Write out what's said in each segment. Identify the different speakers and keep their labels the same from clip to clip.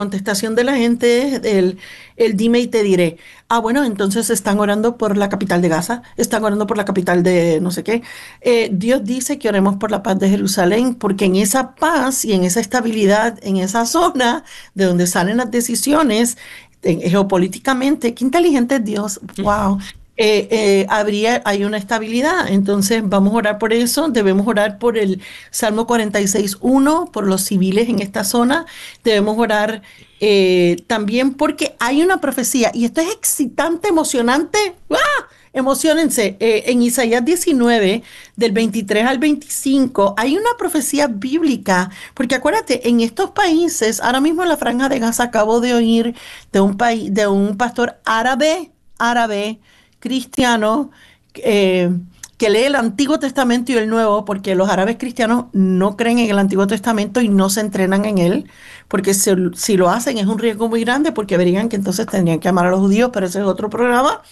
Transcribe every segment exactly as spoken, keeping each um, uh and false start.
Speaker 1: contestación de la gente es el, el dime y te diré. Ah, bueno, entonces están orando por la capital de Gaza, están orando por la capital de no sé qué. Eh, Dios dice que oremos por la paz de Jerusalén, porque en esa paz y en esa estabilidad, en esa zona de donde salen las decisiones, eh, geopolíticamente, qué inteligente es Dios, wow. Eh, eh, habría, hay una estabilidad, entonces vamos a orar por eso, debemos orar por el Salmo cuarenta y seis uno, por los civiles en esta zona. Debemos orar eh, también porque hay una profecía, y esto es excitante, emocionante. ¡Ah! Emocionense, eh, en Isaías diecinueve, del veintitrés al veinticinco, hay una profecía bíblica, porque acuérdate, en estos países, ahora mismo en la Franja de Gaza acabo de oír de un país, de un pastor árabe, árabe, cristiano, eh, que lee el Antiguo Testamento y el Nuevo, porque los árabes cristianos no creen en el Antiguo Testamento y no se entrenan en él, porque si, si lo hacen es un riesgo muy grande, porque verían que entonces tendrían que amar a los judíos, pero ese es otro programa.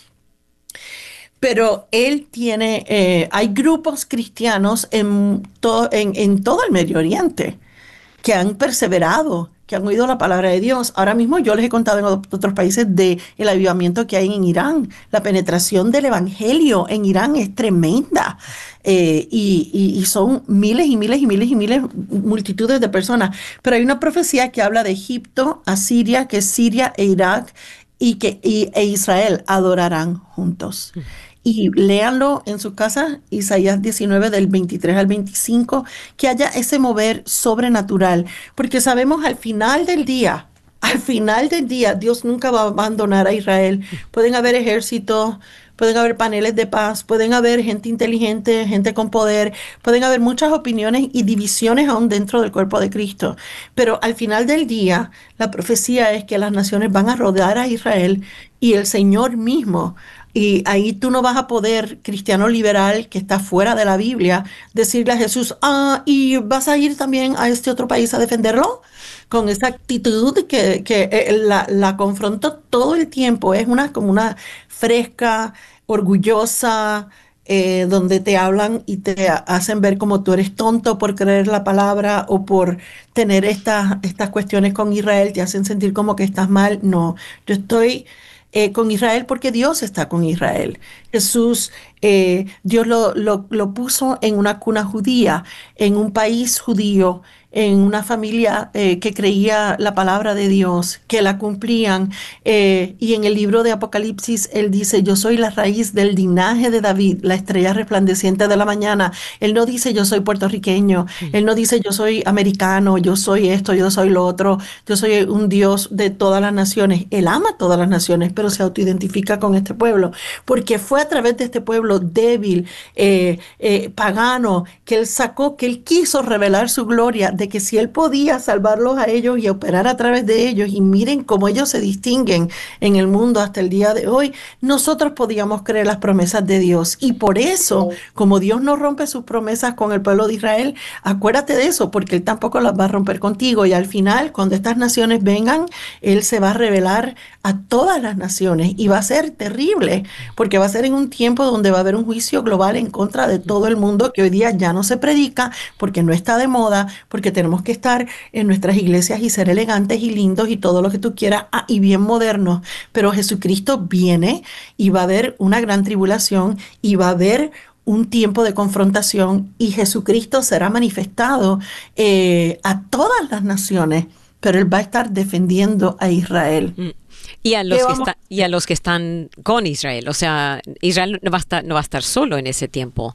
Speaker 1: Pero él tiene, eh, hay grupos cristianos en, to- en, en todo el Medio Oriente que han perseverado, que han oído la palabra de Dios. Ahora mismo yo les he contado en otros países de el avivamiento que hay en Irán. La penetración del evangelio en Irán es tremenda. Eh, y, y- y son miles y miles y miles y miles, multitudes de personas. Pero hay una profecía que habla de Egipto, Asiria, que es Siria e Irak, y que y- e Israel adorarán juntos. Y léanlo en su casa, Isaías diecinueve del veintitrés al veinticinco, que haya ese mover sobrenatural, porque sabemos al final del día, al final del día, Dios nunca va a abandonar a Israel. Pueden haber ejércitos, pueden haber paneles de paz, pueden haber gente inteligente, gente con poder, pueden haber muchas opiniones y divisiones aún dentro del cuerpo de Cristo, pero al final del día, la profecía es que las naciones van a rodear a Israel y el Señor mismo. Y ahí tú no vas a poder, cristiano liberal que está fuera de la Biblia, decirle a Jesús, ah, ¿y vas a ir también a este otro país a defenderlo? Con esa actitud que, que eh, la, la confronto todo el tiempo. Es una como una fresca, orgullosa, eh, donde te hablan y te ha- hacen ver como tú eres tonto por creer la palabra o por tener estas, estas cuestiones con Israel, te hacen sentir como que estás mal. No, yo estoy eh, con Israel porque Dios está con Israel. Jesús, eh, Dios lo, lo, lo puso en una cuna judía, en un país judío, en una familia eh, que creía la palabra de Dios, que la cumplían. Eh, y en el libro de Apocalipsis, él dice, yo soy la raíz del linaje de David, la estrella resplandeciente de la mañana. Él no dice, yo soy puertorriqueño. Él no dice, yo soy americano, yo soy esto, yo soy lo otro. Yo soy un Dios de todas las naciones. Él ama a todas las naciones, pero se autoidentifica con este pueblo, porque fue a través de este pueblo débil, eh, eh, pagano, que él sacó, que él quiso revelar su gloria, de que si él podía salvarlos a ellos y operar a través de ellos, y miren cómo ellos se distinguen en el mundo hasta el día de hoy, nosotros podíamos creer las promesas de Dios. Y por eso, como Dios no rompe sus promesas con el pueblo de Israel, acuérdate de eso, porque Él tampoco las va a romper contigo. Y al final, cuando estas naciones vengan, Él se va a revelar a todas las naciones y va a ser terrible, porque va a ser en un tiempo donde va a haber un juicio global en contra de todo el mundo que hoy día ya no se predica, porque no está de moda, porque tenemos que estar en nuestras iglesias y ser elegantes y lindos y todo lo que tú quieras, ah, y bien modernos. Pero Jesucristo viene y va a haber una gran tribulación y va a haber un tiempo de confrontación y Jesucristo será manifestado eh, a todas las naciones, pero Él va a estar defendiendo a Israel.
Speaker 2: Mm. Y a
Speaker 1: ¿Qué
Speaker 2: los que
Speaker 1: vamos?
Speaker 2: están, y a los que están con Israel. O sea, Israel no va a estar, no va a estar solo en ese tiempo.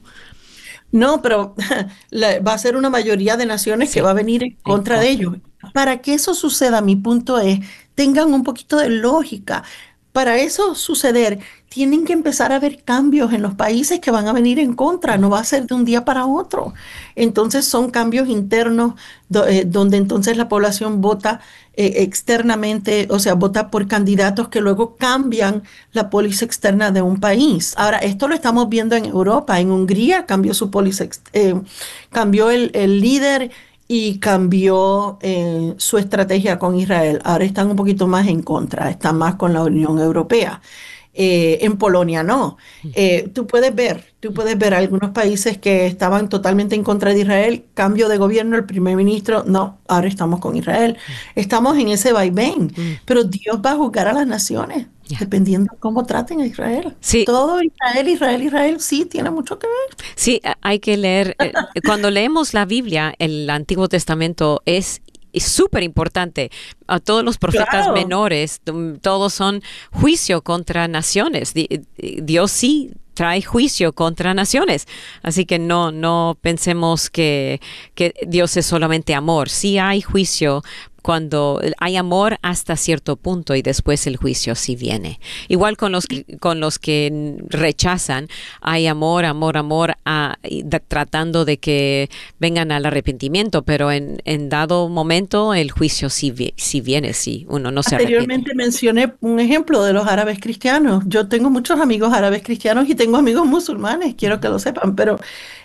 Speaker 1: No, pero la- va a ser una mayoría de naciones que
Speaker 2: Sí,
Speaker 1: va a venir en
Speaker 2: en
Speaker 1: contra de
Speaker 2: contra.
Speaker 1: ellos. Para que eso suceda, mi punto es, tengan un poquito de lógica. Para eso suceder, tienen que empezar a haber cambios en los países que van a venir en contra, no va a ser de un día para otro. Entonces son cambios internos do- eh, donde entonces la población vota eh, externamente, o sea, vota por candidatos que luego cambian la póliza externa de un país. Ahora, esto lo estamos viendo en Europa. En Hungría cambió su póliza, ex- eh, cambió el, el líder y cambió eh, su estrategia con Israel. Ahora están un poquito más en contra, están más con la Unión Europea. Eh, en Polonia no. Eh, tú puedes ver, tú puedes ver algunos países que estaban totalmente en contra de Israel, cambio de gobierno, el primer ministro, no, ahora estamos con Israel. Estamos en ese vaivén,
Speaker 2: Mm,
Speaker 1: pero Dios va a juzgar a las naciones,
Speaker 2: ya.
Speaker 1: dependiendo de cómo traten a Israel.
Speaker 2: Sí,
Speaker 1: Todo Israel, Israel, Israel, sí, tiene mucho que ver.
Speaker 2: sí, a- hay que leer. eh, Cuando leemos la Biblia, el Antiguo Testamento es es súper importante. A todos los profetas
Speaker 1: Claro.
Speaker 2: menores, mm, todos son juicio contra naciones. Di- di- Dios sí trae juicio contra naciones. Así que no, no pensemos que, que Dios es solamente amor. Sí hay juicio cuando hay amor hasta cierto punto y después el juicio sí viene. Igual con los, que- con los que rechazan, hay amor, amor, amor, a- y da- tratando de que vengan al arrepentimiento, pero en, en dado momento el juicio sí, vi- sí viene, sí, uno no se arrepiente.
Speaker 1: Anteriormente mencioné un ejemplo de los árabes cristianos. Yo tengo muchos amigos árabes cristianos y tengo amigos musulmanes, quiero que
Speaker 2: Ujú.
Speaker 1: lo sepan, pero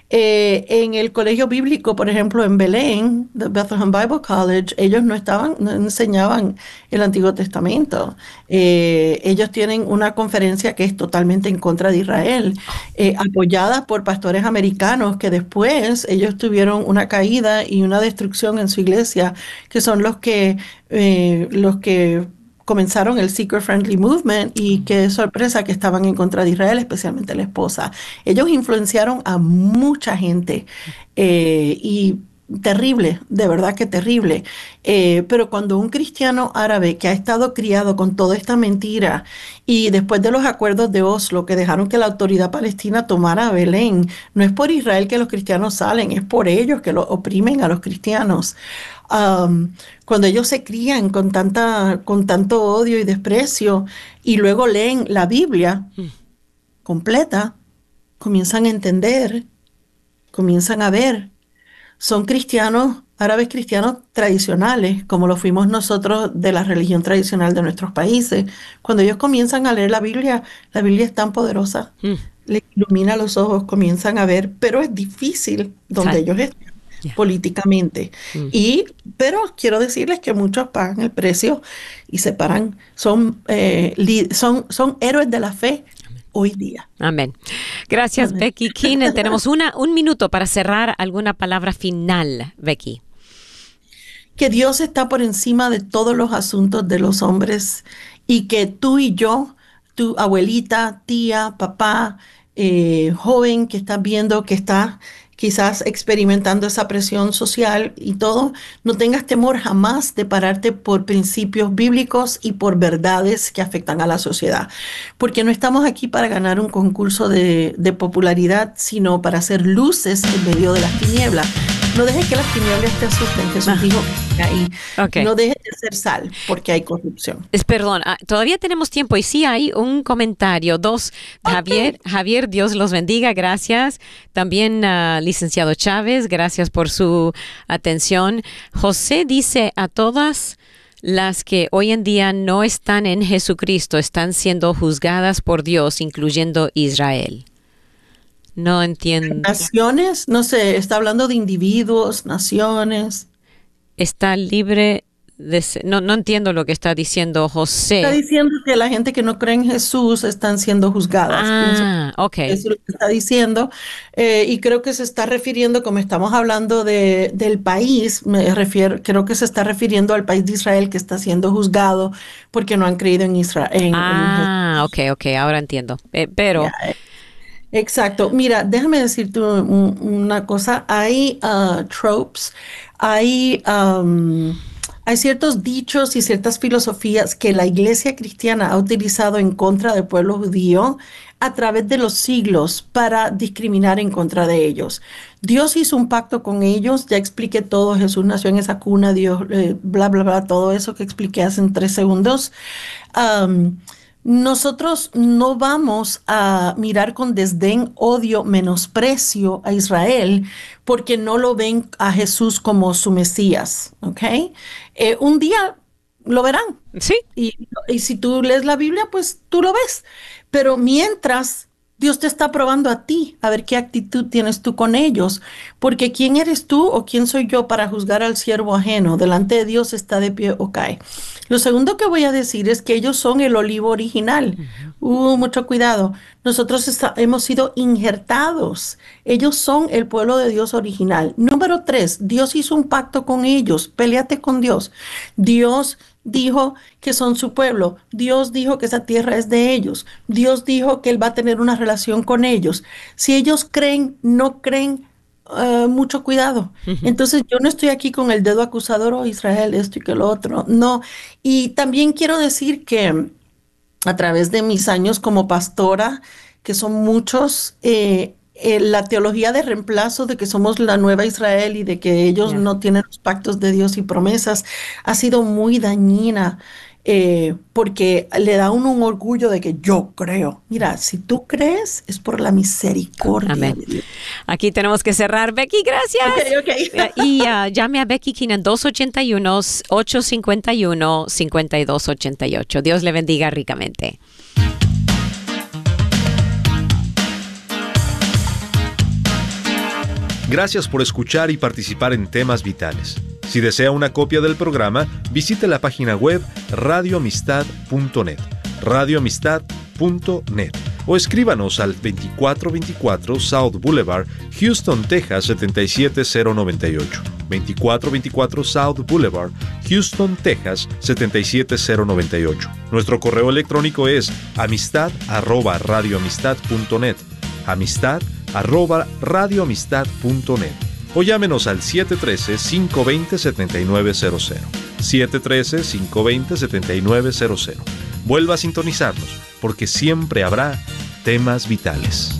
Speaker 1: eh, en el colegio bíblico, por ejemplo, en Belén, the Bethlehem Bible College, ellos no estaban, no enseñaban el Antiguo Testamento. Eh, ellos tienen una conferencia que es totalmente en contra de Israel, eh, apoyada por pastores americanos que después ellos tuvieron una caída y una destrucción en su iglesia, que son los que eh, los que comenzaron el Seeker Friendly Movement y qué sorpresa que estaban en contra de Israel, especialmente la esposa. Ellos influenciaron a mucha gente eh, y terrible, de verdad que terrible. Eh, pero cuando un cristiano árabe que ha estado criado con toda esta mentira y después de los acuerdos de Oslo que dejaron que la autoridad palestina tomara a Belén, no es por Israel que los cristianos salen, es por ellos que lo oprimen a los cristianos. Am, Cuando ellos se crían con tanta, con tanto odio y desprecio y luego leen la Biblia
Speaker 2: Mm.
Speaker 1: completa, comienzan a entender, comienzan a ver. Son cristianos, árabes cristianos tradicionales, como lo fuimos nosotros de la religión tradicional de nuestros países. Cuando ellos comienzan a leer la Biblia, la Biblia es tan poderosa,
Speaker 2: Mm.
Speaker 1: les ilumina los ojos, comienzan a ver, pero es difícil donde
Speaker 2: Sal-
Speaker 1: ellos están
Speaker 2: ya.
Speaker 1: políticamente.
Speaker 2: Mm.
Speaker 1: Y, pero quiero decirles que muchos pagan el precio y se paran, son, eh, li- son, son héroes de la fe hoy día.
Speaker 2: Amén. Gracias,
Speaker 1: Amén.
Speaker 2: Becky Keenan. Tenemos una, un minuto para cerrar. ¿Alguna palabra final, Becky?
Speaker 1: Que Dios está por encima de todos los asuntos de los hombres y que tú y yo, tu abuelita, tía, papá, eh, joven que estás viendo, que está quizás experimentando esa presión social y todo, no tengas temor jamás de pararte por principios bíblicos y por verdades que afectan a la sociedad, porque no estamos aquí para ganar un concurso de, de popularidad, sino para hacer luces en medio de las tinieblas. No dejes que las tinieblas te asusten. Jesús
Speaker 2: Ah,
Speaker 1: dijo que ahí.
Speaker 2: ok.
Speaker 1: No dejes de ser sal, porque hay corrupción.
Speaker 2: Es, perdón, ah, todavía tenemos tiempo y sí hay un comentario. Dos, Javier,
Speaker 1: Ok.
Speaker 2: Javier, Dios los bendiga, gracias. También ah, licenciado Chávez, gracias por su atención. José dice a todas las que hoy en día no están en Jesucristo, están siendo juzgadas por Dios, incluyendo Israel. No entiendo.
Speaker 1: Naciones, no sé, está hablando de individuos, naciones.
Speaker 2: Está libre de... ser- No, no entiendo lo que está diciendo
Speaker 1: Está
Speaker 2: José.
Speaker 1: diciendo que la gente que no cree en Jesús están siendo juzgadas. Pienso que
Speaker 2: Ah, ok.
Speaker 1: eso es lo que está diciendo. Eh, y creo que se está refiriendo, como estamos hablando de, del país, me refiero, creo que se está refiriendo al país de Israel que está siendo juzgado porque no han creído en Israel, en, en Jesús.
Speaker 2: Ah, ok, ok, ahora entiendo. Eh, pero,
Speaker 1: Ya, exacto. Mira, déjame decirte un- una cosa. Hay ah, tropes, hay, am, hay ciertos dichos y ciertas filosofías que la iglesia cristiana ha utilizado en contra del pueblo judío a través de los siglos para discriminar en contra de ellos. Dios hizo un pacto con ellos, ya expliqué todo, Jesús nació en esa cuna, Dios, eh, bla, bla, bla, todo eso que expliqué hace en tres segundos. Am, Nosotros no vamos a mirar con desdén, odio, menosprecio a Israel porque no lo ven a Jesús como su Mesías, ¿ok? Eh, un día lo verán
Speaker 2: sí,
Speaker 1: y, y si tú lees la Biblia, pues tú lo ves. Pero mientras Dios te está probando a ti, a ver qué actitud tienes tú con ellos, porque ¿quién eres tú o quién soy yo para juzgar al siervo ajeno? Delante de Dios está de pie o cae. Lo segundo que voy a decir es que ellos son el olivo original.
Speaker 2: Ujú.
Speaker 1: Uh, mucho cuidado. Nosotros está- hemos sido injertados. Ellos son el pueblo de Dios original. Número tres, Dios hizo un pacto con ellos. Péleate con Dios. Dios dijo que son su pueblo. Dios dijo que esa tierra es de ellos. Dios dijo que Él va a tener una relación con ellos. Si ellos creen, no creen, eh, mucho cuidado.
Speaker 2: Ujú.
Speaker 1: Entonces yo no estoy aquí con el dedo acusador, oh Israel, esto y que lo otro. No. Y también quiero decir que a través de mis años como pastora, que son muchos, eh, eh, la teología de reemplazo de que somos la nueva Israel y de que ellos
Speaker 2: Ya.
Speaker 1: no tienen los pactos de Dios y promesas ha sido muy dañina, eh, porque le da a uno un orgullo de que yo creo. Mira, si tú crees es por la misericordia
Speaker 2: Amén.
Speaker 1: de Dios.
Speaker 2: Aquí tenemos que cerrar. Becky,
Speaker 1: Ok,
Speaker 2: gracias.
Speaker 1: ok.
Speaker 2: Eh, Y ah, llame a Becky King en dos ocho uno, ocho cinco uno, cinco dos ocho ocho. Dios le bendiga ricamente.
Speaker 3: Gracias por escuchar y participar en Temas Vitales. Si desea una copia del programa, visite la página web radio amistad punto net, radio amistad punto net, o escríbanos al veinticuatro veinticuatro South Boulevard, Houston, Texas setenta y siete cero noventa y ocho. veinticuatro veinticuatro South Boulevard, Houston, Texas setenta y siete cero noventa y ocho. Nuestro correo electrónico es amistad arroba radio amistad punto net, amistad arroba radio amistad punto net, o llámenos al siete uno tres, cinco dos cero, siete nueve cero cero, siete uno tres, cinco dos cero, siete nueve cero cero. Vuelva a sintonizarnos, porque siempre habrá temas vitales.